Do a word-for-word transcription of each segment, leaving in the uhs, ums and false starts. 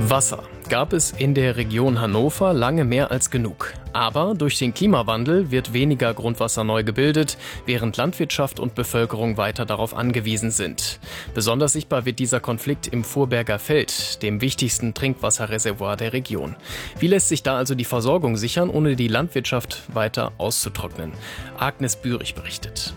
Wasser gab es in der Region Hannover lange mehr als genug. Aber durch den Klimawandel wird weniger Grundwasser neu gebildet, während Landwirtschaft und Bevölkerung weiter darauf angewiesen sind. Besonders sichtbar wird dieser Konflikt im Vorberger Feld, dem wichtigsten Trinkwasserreservoir der Region. Wie lässt sich da also die Versorgung sichern, ohne die Landwirtschaft weiter auszutrocknen? Agnes Bührig berichtet.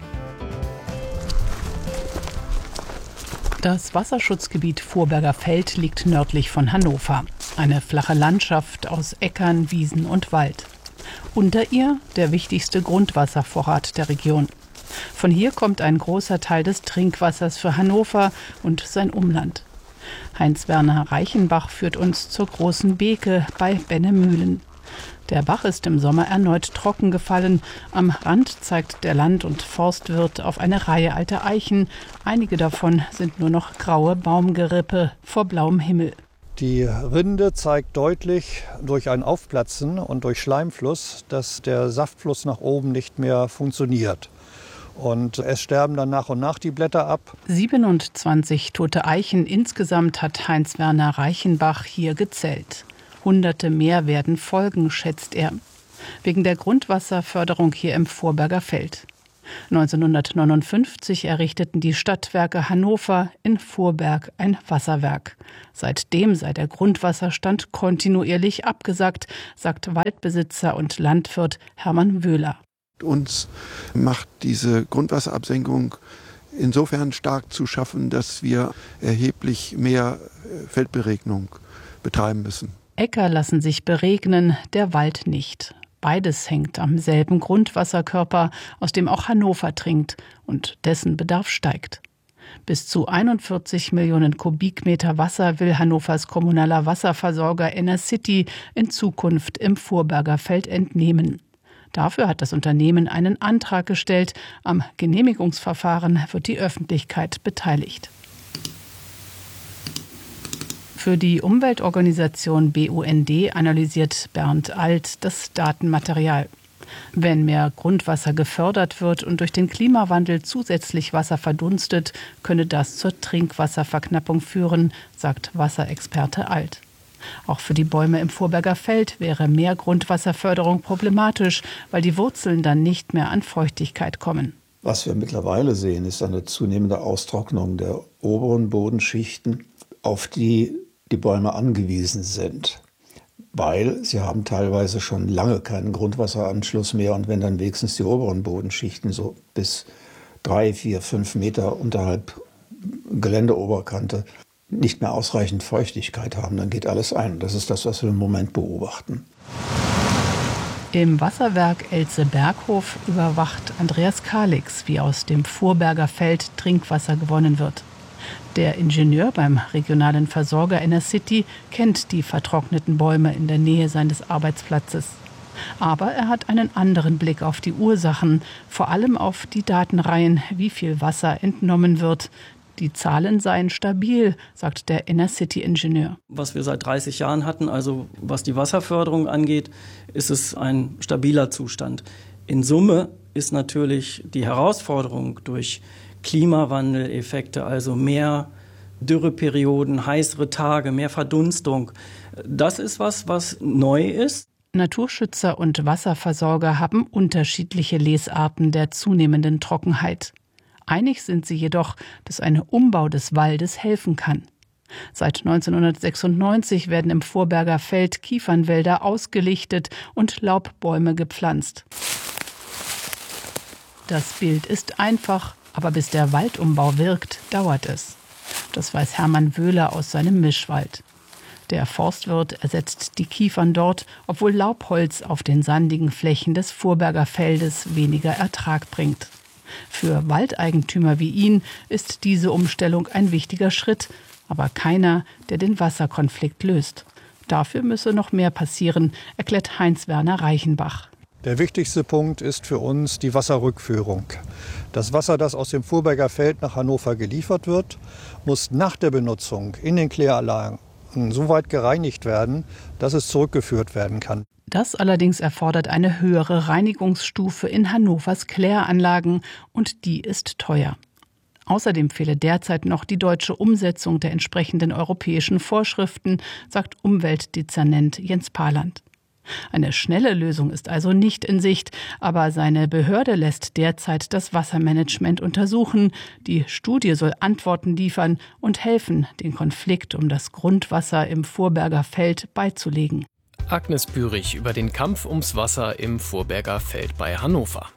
Das Wasserschutzgebiet Vorberger Feld liegt nördlich von Hannover. Eine flache Landschaft aus Äckern, Wiesen und Wald. Unter ihr der wichtigste Grundwasservorrat der Region. Von hier kommt ein großer Teil des Trinkwassers für Hannover und sein Umland. Heinz-Werner Reichenbach führt uns zur großen Beeke bei Bennemühlen. Der Bach ist im Sommer erneut trocken gefallen. Am Rand zeigt der Land- und Forstwirt auf eine Reihe alter Eichen. Einige davon sind nur noch graue Baumgerippe vor blauem Himmel. Die Rinde zeigt deutlich durch ein Aufplatzen und durch Schleimfluss, dass der Saftfluss nach oben nicht mehr funktioniert. Und es sterben dann nach und nach die Blätter ab. siebenundzwanzig tote Eichen insgesamt hat Heinz-Werner Reichenbach hier gezählt. Hunderte mehr werden folgen, schätzt er. Wegen der Grundwasserförderung hier im Vorberger Feld. neunzehnhundertneunundfünfzig errichteten die Stadtwerke Hannover in Vorberg ein Wasserwerk. Seitdem sei der Grundwasserstand kontinuierlich abgesackt, sagt Waldbesitzer und Landwirt Hermann Wöhler. Uns macht diese Grundwasserabsenkung insofern stark zu schaffen, dass wir erheblich mehr Feldberegnung betreiben müssen. Äcker lassen sich beregnen, der Wald nicht. Beides hängt am selben Grundwasserkörper, aus dem auch Hannover trinkt und dessen Bedarf steigt. Bis zu einundvierzig Millionen Kubikmeter Wasser will Hannovers kommunaler Wasserversorger Enercity in Zukunft im Vorberger Feld entnehmen. Dafür hat das Unternehmen einen Antrag gestellt. Am Genehmigungsverfahren wird die Öffentlichkeit beteiligt. Für die Umweltorganisation B U N D analysiert Bernd Alt das Datenmaterial. Wenn mehr Grundwasser gefördert wird und durch den Klimawandel zusätzlich Wasser verdunstet, könne das zur Trinkwasserverknappung führen, sagt Wasserexperte Alt. Auch für die Bäume im Vorberger Feld wäre mehr Grundwasserförderung problematisch, weil die Wurzeln dann nicht mehr an Feuchtigkeit kommen. Was wir mittlerweile sehen, ist eine zunehmende Austrocknung der oberen Bodenschichten, auf die die Bäume angewiesen sind, weil sie haben teilweise schon lange keinen Grundwasseranschluss mehr und wenn dann wenigstens die oberen Bodenschichten so bis drei, vier, fünf Meter unterhalb Geländeoberkante nicht mehr ausreichend Feuchtigkeit haben, dann geht alles ein. Das ist das, was wir im Moment beobachten. Im Wasserwerk Elze-Berghof überwacht Andreas Kalix, wie aus dem Vorberger Feld Trinkwasser gewonnen wird. Der Ingenieur beim regionalen Versorger Enercity kennt die vertrockneten Bäume in der Nähe seines Arbeitsplatzes. Aber er hat einen anderen Blick auf die Ursachen, vor allem auf die Datenreihen, wie viel Wasser entnommen wird. Die Zahlen seien stabil, sagt der Enercity-Ingenieur. Was wir seit dreißig Jahren hatten, also was die Wasserförderung angeht, ist es ein stabiler Zustand. In Summe ist natürlich die Herausforderung durch Klimawandeleffekte, also mehr Dürreperioden, heißere Tage, mehr Verdunstung. Das ist was, was neu ist. Naturschützer und Wasserversorger haben unterschiedliche Lesarten der zunehmenden Trockenheit. Einig sind sie jedoch, dass ein Umbau des Waldes helfen kann. Seit neunzehnhundertsechsundneunzig werden im Vorberger Feld Kiefernwälder ausgelichtet und Laubbäume gepflanzt. Das Bild ist einfach, aber bis der Waldumbau wirkt, dauert es. Das weiß Hermann Wöhler aus seinem Mischwald. Der Forstwirt ersetzt die Kiefern dort, obwohl Laubholz auf den sandigen Flächen des Vorberger Feldes weniger Ertrag bringt. Für Waldeigentümer wie ihn ist diese Umstellung ein wichtiger Schritt, aber keiner, der den Wasserkonflikt löst. Dafür müsse noch mehr passieren, erklärt Heinz-Werner Reichenbach. Der wichtigste Punkt ist für uns die Wasserrückführung. Das Wasser, das aus dem Vorberger Feld nach Hannover geliefert wird, muss nach der Benutzung in den Kläranlagen so weit gereinigt werden, dass es zurückgeführt werden kann. Das allerdings erfordert eine höhere Reinigungsstufe in Hannovers Kläranlagen und die ist teuer. Außerdem fehle derzeit noch die deutsche Umsetzung der entsprechenden europäischen Vorschriften, sagt Umweltdezernent Jens Paland. Eine schnelle Lösung ist also nicht in Sicht, aber seine Behörde lässt derzeit das Wassermanagement untersuchen. Die Studie soll Antworten liefern und helfen, den Konflikt um das Grundwasser im Vorberger Feld beizulegen. Agnes Bührig über den Kampf ums Wasser im Vorberger Feld bei Hannover.